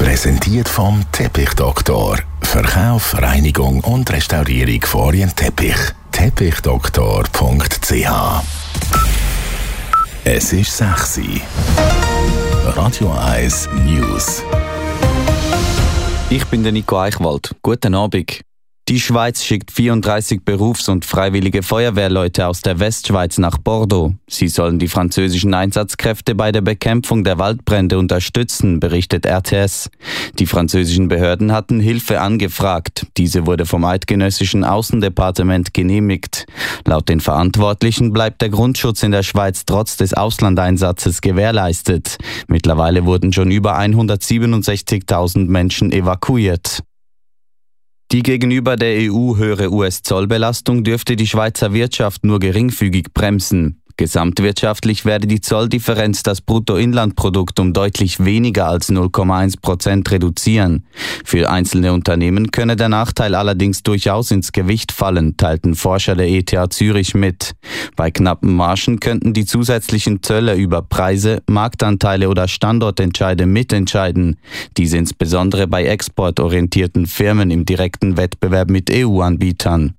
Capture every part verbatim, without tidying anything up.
Präsentiert vom Teppichdoktor. Verkauf, Reinigung und Restaurierung von Orientteppich. Teppichdoktor punkt c h. Es ist sechs Uhr. Radio eins News. Ich bin der Nico Eichwald. Guten Abend. Die Schweiz schickt vierunddreißig Berufs- und freiwillige Feuerwehrleute aus der Westschweiz nach Bordeaux. Sie sollen die französischen Einsatzkräfte bei der Bekämpfung der Waldbrände unterstützen, berichtet R T S. Die französischen Behörden hatten Hilfe angefragt. Diese wurde vom eidgenössischen Außendepartement genehmigt. Laut den Verantwortlichen bleibt der Grundschutz in der Schweiz trotz des Auslandeinsatzes gewährleistet. Mittlerweile wurden schon über hundertsiebenundsechzigtausend Menschen evakuiert. Die gegenüber der E U höhere U S-Zollbelastung dürfte die Schweizer Wirtschaft nur geringfügig bremsen. Gesamtwirtschaftlich werde die Zolldifferenz das Bruttoinlandprodukt um deutlich weniger als null Komma eins Prozent reduzieren. Für einzelne Unternehmen könne der Nachteil allerdings durchaus ins Gewicht fallen, teilten Forscher der E T H Zürich mit. Bei knappen Margen könnten die zusätzlichen Zölle über Preise, Marktanteile oder Standortentscheide mitentscheiden. Diese insbesondere bei exportorientierten Firmen im direkten Wettbewerb mit E U-Anbietern.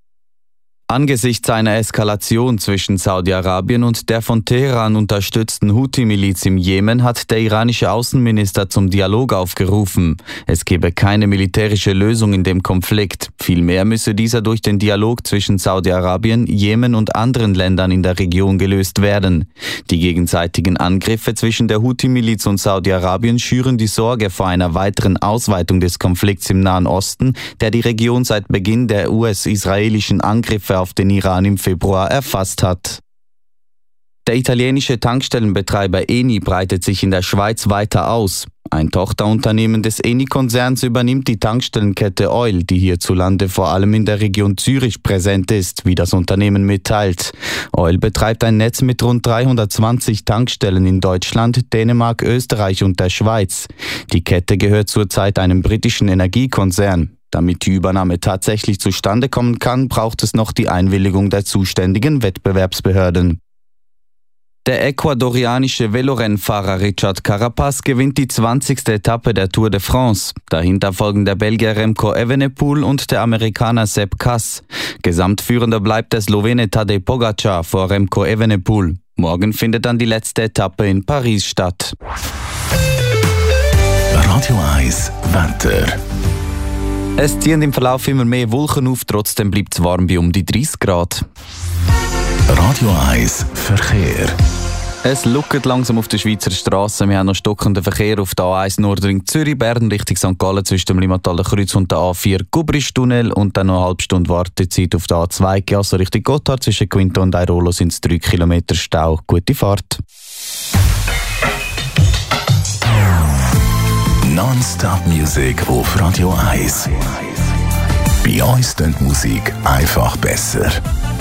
Angesichts einer Eskalation zwischen Saudi-Arabien und der von Teheran unterstützten Houthi-Miliz im Jemen hat der iranische Außenminister zum Dialog aufgerufen. Es gebe keine militärische Lösung in dem Konflikt. Vielmehr müsse dieser durch den Dialog zwischen Saudi-Arabien, Jemen und anderen Ländern in der Region gelöst werden. Die gegenseitigen Angriffe zwischen der Houthi-Miliz und Saudi-Arabien schüren die Sorge vor einer weiteren Ausweitung des Konflikts im Nahen Osten, der die Region seit Beginn der U S-israelischen Angriffe auf den Iran im Februar erfasst hat. Der italienische Tankstellenbetreiber Eni breitet sich in der Schweiz weiter aus. Ein Tochterunternehmen des Eni-Konzerns übernimmt die Tankstellenkette Oil, die hierzulande vor allem in der Region Zürich präsent ist, wie das Unternehmen mitteilt. Oil betreibt ein Netz mit rund dreihundertzwanzig Tankstellen in Deutschland, Dänemark, Österreich und der Schweiz. Die Kette gehört zurzeit einem britischen Energiekonzern. Damit die Übernahme tatsächlich zustande kommen kann, braucht es noch die Einwilligung der zuständigen Wettbewerbsbehörden. Der ecuadorianische Velorennfahrer Richard Carapaz gewinnt die zwanzigste Etappe der Tour de France. Dahinter folgen der Belgier Remco Evenepoel und der Amerikaner Sepp Kuss. Gesamtführender bleibt der Slowene Tadej Pogačar vor Remco Evenepoel. Morgen findet dann die letzte Etappe in Paris statt. Radio eins Wetter. Es ziehen im Verlauf immer mehr Wolken auf, trotzdem bleibt es warm bei um die dreißig Grad. Radio eins Verkehr. Es luckert langsam auf der Schweizer Straße. Wir haben noch stockenden Verkehr auf der A eins Nordring Zürich, Bern Richtung Sankt Gallen zwischen dem Limmataler Kreuz und der A vier Gubristunnel und dann noch eine halbe Stunde Wartezeit auf der A zwei Giasso Richtung Gotthard zwischen Quinto und Airolo sind es drei Kilometer Stau. Gute Fahrt. Non-Stop-Musik auf Radio eins. Bei uns klingt Musik einfach besser.